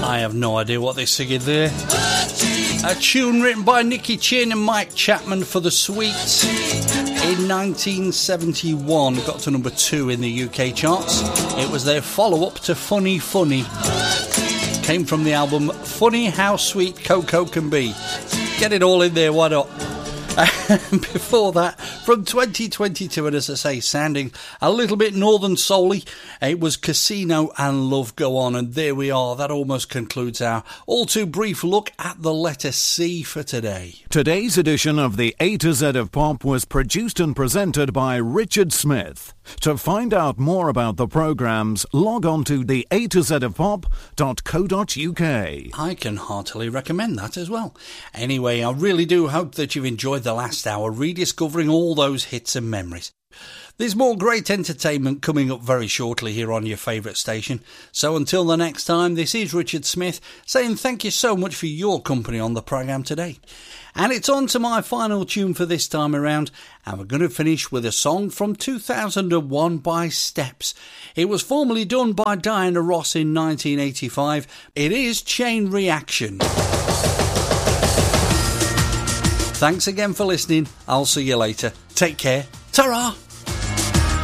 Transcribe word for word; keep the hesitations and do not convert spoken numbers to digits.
I have no idea what they're singing there. A tune written by Nicky Chin and Mike Chapman for The Sweets in nineteen seventy-one. Got to number two in the U K charts. It was their follow-up to Funny Funny. Came from the album Funny How Sweet Coco Can Be. Get it all in there, why not? And before that, from twenty twenty-two, and as I say, sounding a little bit Northern Soul-y, it was Casino and Love Go On. And there we are. That almost concludes our all too brief look at the letter C for today. Today's edition of the A to Z of Pop was produced and presented by Richard Smith. To find out more about the programmes, log on to the A to Z of Pop dot co dot uk. I can heartily recommend that as well. Anyway, I really do hope that you've enjoyed the last hour rediscovering all those hits and memories. There's more great entertainment coming up very shortly here on your favourite station. So until the next time, this is Richard Smith saying thank you so much for your company on the programme today. And it's on to my final tune for this time around, and we're going to finish with a song from two thousand one by Steps. It was formerly done by Diana Ross in nineteen eighty-five. It is Chain Reaction. Thanks again for listening. I'll see you later. Take care. Ta-ra!